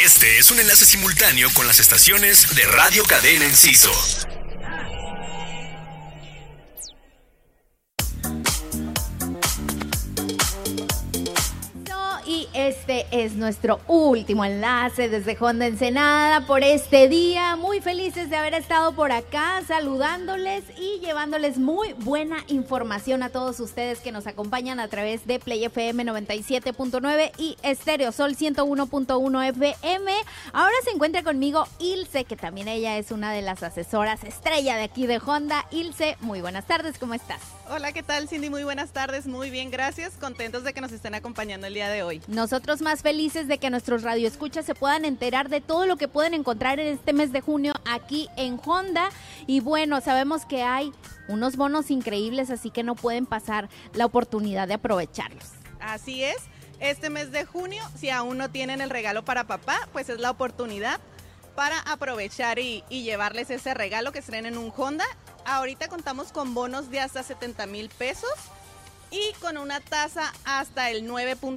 Este es un enlace simultáneo con las estaciones de Radio Cadena Enciso. Y este es nuestro último enlace desde Honda Ensenada por este día. Muy felices de haber estado por acá saludándoles y llevándoles muy buena información a todos ustedes que nos acompañan a través de Play FM 97.9 y Estéreo Sol 101.1 FM. Ahora se encuentra conmigo Ilse, que también ella es una de las asesoras estrella de aquí de Honda. Ilse, muy buenas tardes, ¿cómo estás? Hola, ¿qué tal, Cindy? Muy buenas tardes, muy bien, gracias. Contentos de que nos estén acompañando el día de hoy. Nosotros más felices de que nuestros radioescuchas se puedan enterar de todo lo que pueden encontrar en este mes de junio aquí en Honda. Y bueno, sabemos que hay unos bonos increíbles, así que no pueden pasar la oportunidad de aprovecharlos. Así es, este mes de junio, si aún no tienen el regalo para papá, pues es la oportunidad para aprovechar y llevarles ese regalo que estrenen un Honda. Ahorita contamos con bonos de hasta 70,000 pesos y con una tasa hasta el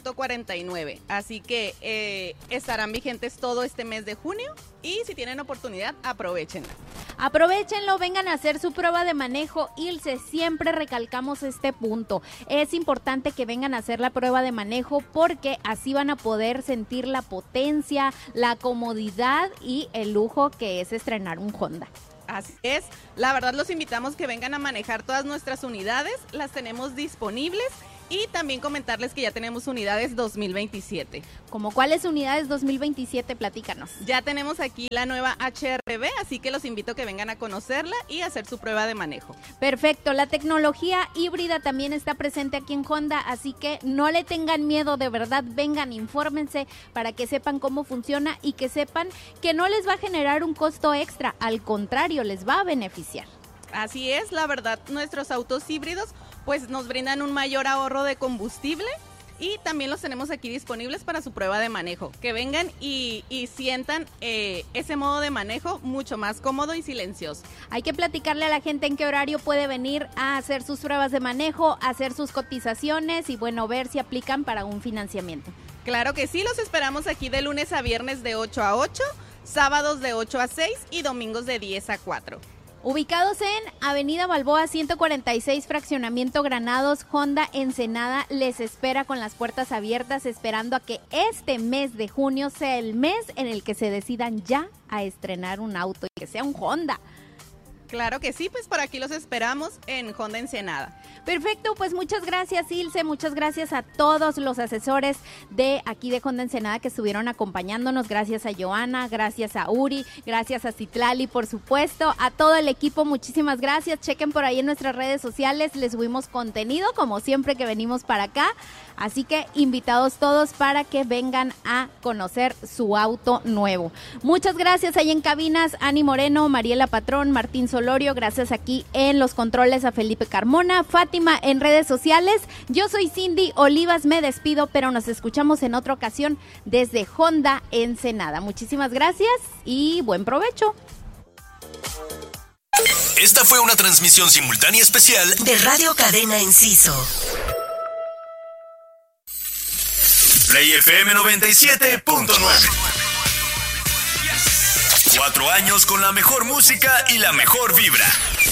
9.49. Así que estarán vigentes todo este mes de junio y si tienen oportunidad, aprovechenla. Aprovechenlo, vengan a hacer su prueba de manejo. Ilse, siempre recalcamos este punto. Es importante que vengan a hacer la prueba de manejo porque así van a poder sentir la potencia, la comodidad y el lujo que es estrenar un Honda. Así es, la verdad los invitamos que vengan a manejar todas nuestras unidades, las tenemos disponibles y también comentarles que ya tenemos unidades 2027. ¿Cómo cuáles unidades 2027? Platícanos. Ya tenemos aquí la nueva HR-V, así que los invito a que vengan a conocerla y hacer su prueba de manejo. Perfecto, la tecnología híbrida también está presente aquí en Honda, así que no le tengan miedo, de verdad, vengan, infórmense para que sepan cómo funciona y que sepan que no les va a generar un costo extra, al contrario, les va a beneficiar. Así es, la verdad, nuestros autos híbridos pues nos brindan un mayor ahorro de combustible y también los tenemos aquí disponibles para su prueba de manejo. Que vengan y sientan ese modo de manejo mucho más cómodo y silencioso. Hay que platicarle a la gente en qué horario puede venir a hacer sus pruebas de manejo, hacer sus cotizaciones y bueno, ver si aplican para un financiamiento. Claro que sí, los esperamos aquí de lunes a viernes de 8 a 8, sábados de 8 a 6 y domingos de 10 a 4. Ubicados en Avenida Balboa 146, Fraccionamiento Granados, Honda Ensenada les espera con las puertas abiertas, esperando a que este mes de junio sea el mes en el que se decidan ya a estrenar un auto y que sea un Honda. Claro que sí, pues por aquí los esperamos en Honda Ensenada. Perfecto, pues muchas gracias Ilse, muchas gracias a todos los asesores de aquí de Honda Ensenada que estuvieron acompañándonos, gracias a Joana, gracias a Uri, gracias a Citlali, por supuesto, a todo el equipo, muchísimas gracias. Chequen por ahí en nuestras redes sociales, les subimos contenido como siempre que venimos para acá, así que invitados todos para que vengan a conocer su auto nuevo. Muchas gracias ahí en cabinas, Ani Moreno, Mariela Patrón, Martín Solorio, gracias aquí en los controles a Felipe Carmona, Fátima en redes sociales. Yo soy Cindy Olivas, me despido, pero nos escuchamos en otra ocasión desde Honda Ensenada. Muchísimas gracias y buen provecho. Esta fue una transmisión simultánea especial de Radio Cadena Enciso. Play FM 97.9. 4 años con la mejor música y la mejor vibra.